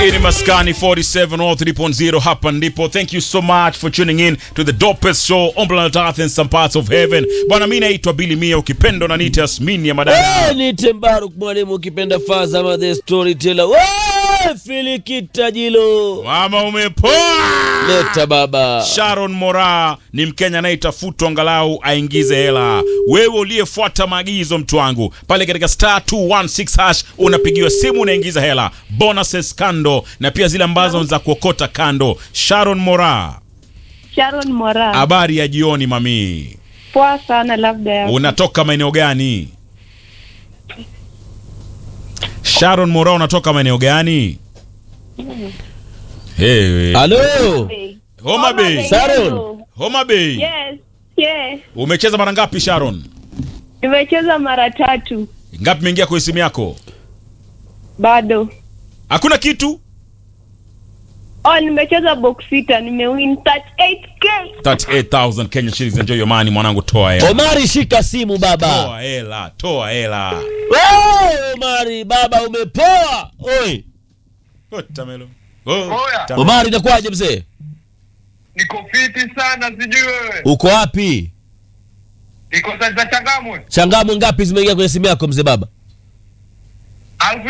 Ini Maskani 47 or 3.0 hapa ndipo. Thank you so much for tuning in to the dopest show on planet Earth and some parts of heaven. Bwana, mimi naitwa Billy Mia, ukipenda na nita Asmini ya madada. Ni Tembaruk mwalimu, ukipenda Faza ma the storyteller. Filikita jilo. Mama umepoa. Leta baba. Sharon Mora ni Mkenya anayetafutwa angalau aingize hela. Wewe uliyefuata maagizo mtu wangu, pale katika *216# unapigiwa simu, unaingiza hela. Bonuses kando na pia zile ambazo za kuokota kando. Sharon Mora. Sharon Mora. Habari ya jioni mami. Poa sana, labda yako. Unatoka maeneo gani? Sharon Mora, unatoka maeneo gani? Hey. Halo. Homa Bay. Sharon. Homa Bay. Yes. Yeah. Umecheza mara ngapi Sharon? Nimecheza mara 3. Ngapi imeingia kwa simu yako? Bado. Hakuna kitu? Nimecheza box sita, nimewin 38k. 38,000 Kenya shillings. Enjoy your money mwanangu, toa hela. Omari, shika simu baba. Toa hela, toa hela. Omari baba, umepoa. Oi. Tamelo. Omari, inakuaje mzee? Niko fiti sana, sijui wewe. Uko wapi? Niko sasa Changamwe. Changamwe ngapi zimeingia kwenye simu yako mzee baba?